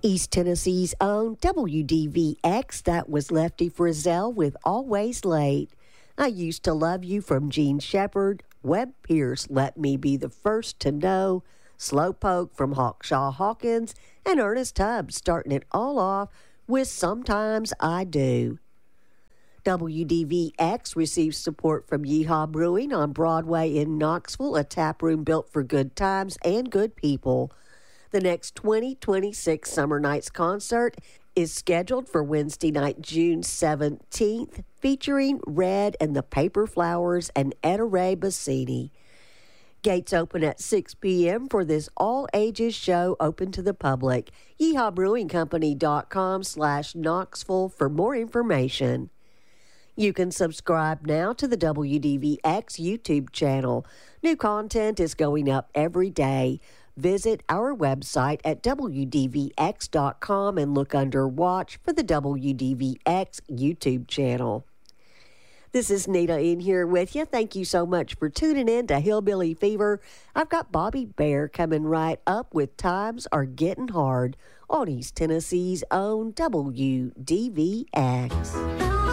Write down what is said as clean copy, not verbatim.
East Tennessee's own WDVX, that was Lefty Frizzell with Always Late. I Used to Love You from Gene Shepard, Webb Pierce, Let Me Be the First to Know, Slowpoke from Hawkshaw Hawkins, and Ernest Tubbs starting it all off with Sometimes I Do. WDVX receives support from Yeehaw Brewing on Broadway in Knoxville, a tap room built for good times and good people. The next 2026 Summer Nights concert is scheduled for Wednesday night, June 17th, featuring Red and the Paper Flowers and Etta Ray Bassini. Gates open at 6 p.m. for this all-ages show open to the public. YeehawBrewingCompany.com/Knoxville for more information. You can subscribe now to the WDVX YouTube channel. New content is going up every day. Visit our website at WDVX.com and look under Watch for the WDVX YouTube channel. This is Nita in here with you. Thank you so much for tuning in to Hillbilly Fever. I've got Bobby Bear coming right up with Times Are Getting Hard on East Tennessee's own WDVX.